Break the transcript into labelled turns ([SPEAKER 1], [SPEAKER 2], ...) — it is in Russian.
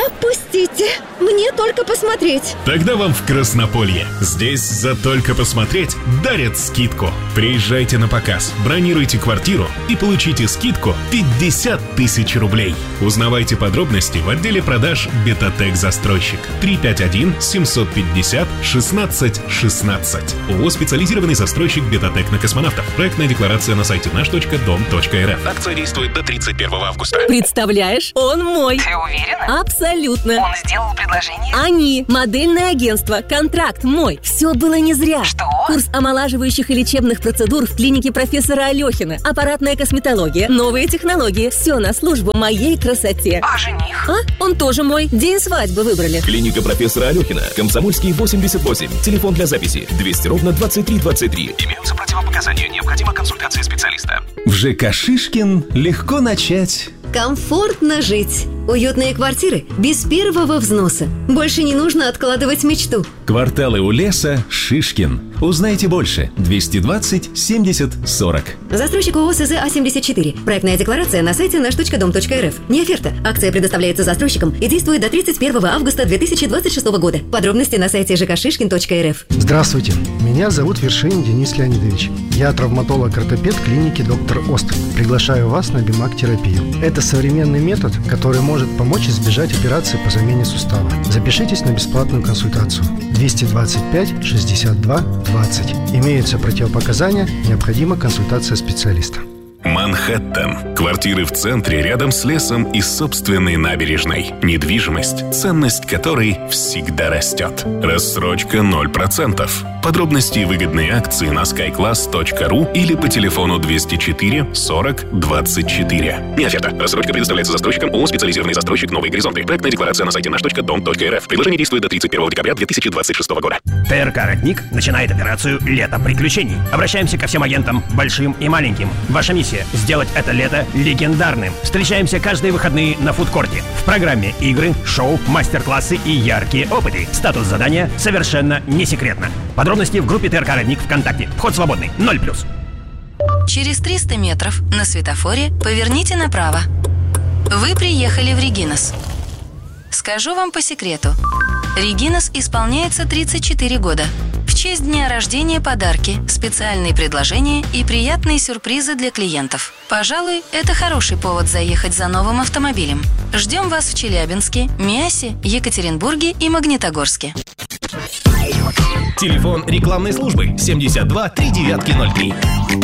[SPEAKER 1] Отпустите, мне только посмотреть.
[SPEAKER 2] Тогда вам в Краснополье. Здесь за только посмотреть дарят скидку. Приезжайте на показ, бронируйте квартиру и получите скидку 50 тысяч рублей. Узнавайте подробности в отделе продаж «Бетатек Застройщик». 351-750-16-16. ООО «Специализированный застройщик Бетатек на космонавтов». Проектная декларация на сайте наш.дом.рф. Акция действует до 31 августа.
[SPEAKER 3] Представляешь, он мой.
[SPEAKER 4] Ты уверена?
[SPEAKER 3] Абсолютно.
[SPEAKER 4] Он сделал предложение?
[SPEAKER 3] Они, модельное агентство, контракт мой. Все было не зря.
[SPEAKER 4] Что?
[SPEAKER 3] Курс омолаживающих и лечебных процедур в клинике профессора Алехина. Аппаратная косметология, новые технологии. Все на службу моей красоте.
[SPEAKER 4] А жених?
[SPEAKER 3] Он тоже мой. День свадьбы выбрали.
[SPEAKER 5] Клиника профессора Алехина. Комсомольский 88. Телефон для записи 200-23-23.
[SPEAKER 6] Имеются противопоказания. Необходима консультация специалиста.
[SPEAKER 7] В ЖК «Шишкин» легко начать.
[SPEAKER 1] Комфортно жить. Уютные квартиры без первого взноса. Больше не нужно откладывать мечту.
[SPEAKER 7] Кварталы у леса «Шишкин». Узнайте больше. 220-70-40.
[SPEAKER 1] Застройщик ООО СЗ А-74. Проектная декларация на сайте наш.дом.рф. Не оферта. Акция предоставляется застройщикам и действует до 31 августа 2026 года. Подробности на сайте жкшишкин.рф.
[SPEAKER 8] Здравствуйте. Меня зовут Вершинин Денис Леонидович. Я травматолог-ортопед клиники «Доктор Ост». Приглашаю вас на бимаг-терапию. Это современный метод, который может помочь избежать операции по замене сустава. Запишитесь на бесплатную консультацию. 225-62-20. Имеются противопоказания, необходима консультация специалиста.
[SPEAKER 2] Манхэттен. Квартиры в центре, рядом с лесом и собственной набережной. Недвижимость, ценность которой всегда растет. Рассрочка 0%. Подробности и выгодные акции на skyclass.ru или по телефону 204 40 24. Не оферта. Рассрочка предоставляется застройщикам ООО «Специализированный застройщик Новые горизонты». Проектная декларация на сайте наш.дом.рф. Предложение действует до 31 декабря 2026 года.
[SPEAKER 6] ТРК «Родник» начинает операцию «Лето приключений». Обращаемся ко всем агентам, большим и маленьким. Ваша миссия – сделать это лето легендарным. Встречаемся каждые выходные на фудкорте. В программе игры, шоу, мастер-классы и яркие опыты. Статус задания совершенно не секретно. Подробности в группе ТРК «Родник» ВКонтакте. Вход свободный. 0+.
[SPEAKER 9] Через 300 метров на светофоре поверните направо. Вы приехали в Регинас. Скажу вам по секрету. Регинас исполняется 34 года. В честь дня рождения подарки, специальные предложения и приятные сюрпризы для клиентов. Пожалуй, это хороший повод заехать за новым автомобилем. Ждем вас в Челябинске, Миасе, Екатеринбурге и Магнитогорске.
[SPEAKER 5] Телефон рекламной службы 72 3903.